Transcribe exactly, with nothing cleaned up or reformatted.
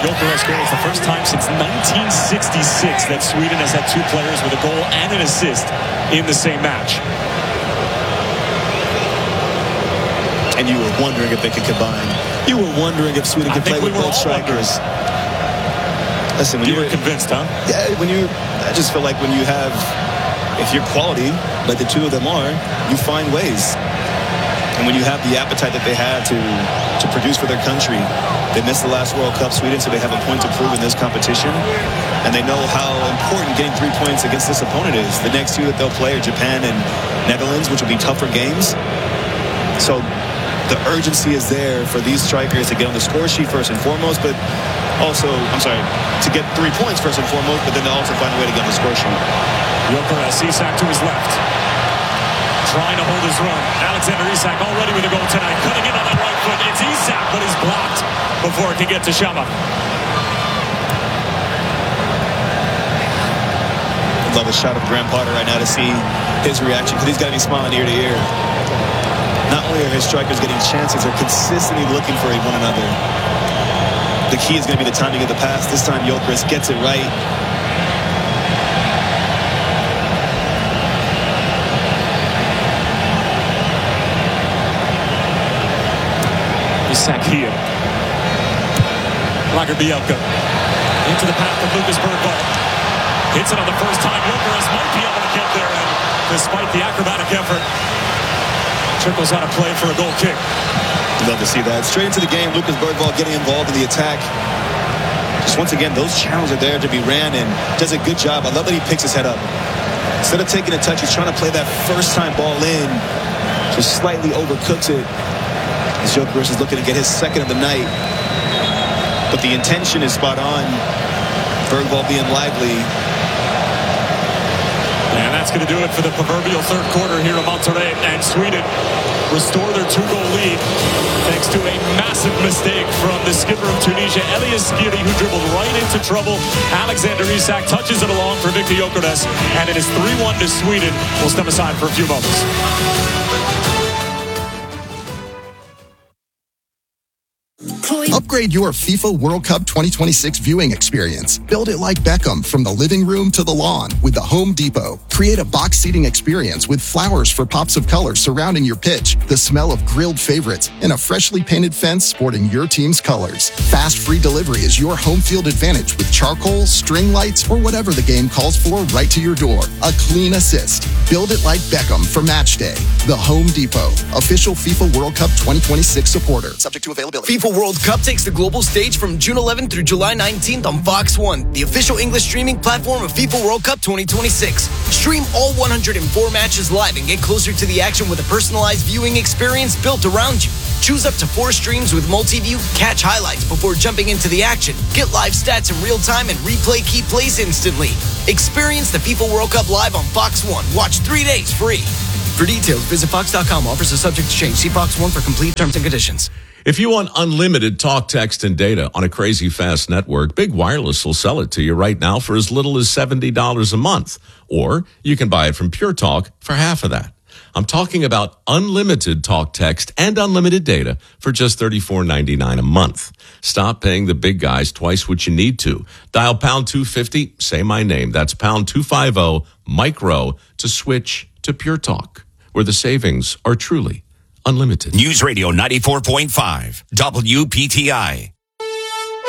Gyökeres goal. It's the first time since nineteen sixty-six that Sweden has had two players with a goal and an assist in the same match. And you were wondering if they could combine. You were wondering if Sweden could play with we both strikers. Wondering. Listen, when you, you were convinced, huh? Yeah, when you, I just feel like when you have, if you're quality, like the two of them are, you find ways. And when you have the appetite that they have to, to produce for their country, they missed the last World Cup, Sweden, so they have a point to prove in this competition. And they know how important getting three points against this opponent is. The next two that they'll play are Japan and Netherlands, which will be tougher games. So the urgency is there for these strikers to get on the score sheet first and foremost, but also, I'm sorry, to get three points first and foremost, but then to also find a way to get on the score sheet. Gyökeres, Isak to his left. Trying to hold his run. Alexander Isak already with a goal tonight. Cutting in on that right foot. It's Isak, but he's blocked before it can get to Shama. I'd love a shot of Graham Potter right now to see his reaction, because he's got to be smiling ear to ear. Not only are his strikers getting chances, they're consistently looking for one another. The key is going to be the timing of the pass. This time, Gyökeres gets it right. Isak here. Lager Bielka. Into the path of Lucas Bergvall. Hits it on the first time. Gyökeres might be able to get there, and despite the acrobatic effort, trickles out a play for a goal kick. Love to see that. Straight into the game, Lucas Bergvall getting involved in the attack. Just once again, those channels are there to be ran, and does a good job. I love that he picks his head up. Instead of taking a touch, he's trying to play that first time ball in. Just slightly overcooks it. As Gyökeres is looking to get his second of the night. But the intention is spot on. Bergvall being lively. And that's going to do it for the proverbial third quarter here in Monterrey. And Sweden restore their two-goal lead thanks to a massive mistake from the skipper of Tunisia, Elias Skiri, who dribbled right into trouble. Alexander Isak touches it along for Viktor Gyökeres, and it is three one to Sweden. We'll step aside for a few moments. Upgrade your FIFA World Cup twenty twenty-six viewing experience. Build it like Beckham from the living room to the lawn with the Home Depot. Create a box seating experience with flowers for pops of color surrounding your pitch, the smell of grilled favorites, and a freshly painted fence sporting your team's colors. Fast free delivery is your home field advantage with charcoal, string lights, or whatever the game calls for right to your door. A clean assist. Build it like Beckham for match day. The Home Depot, official FIFA World Cup twenty twenty-six supporter. Subject to availability. FIFA World Cup takes the global stage from June eleventh through July nineteenth on Fox one, the official English streaming platform of FIFA World Cup twenty twenty-six. Stream all one hundred four matches live and get closer to the action with a personalized viewing experience built around you. Choose up to four streams with multi-view, catch highlights before jumping into the action, get live stats in real time, and replay key plays instantly. Experience the FIFA World Cup live on Fox one. Watch three days free. For details, visit fox dot com. Offers are subject to change. See Fox one for complete terms and conditions. If you want unlimited talk, text, and data on a crazy fast network, Big Wireless will sell it to you right now for as little as seventy dollars a month. Or you can buy it from Pure Talk for half of that. I'm talking about unlimited talk, text, and unlimited data for just thirty-four ninety-nine a month. Stop paying the big guys twice what you need to. Dial pound two fifty, say my name. That's pound two fifty, micro, to switch to Pure Talk, where the savings are truly unlimited. News Radio ninety-four point five, W P T I.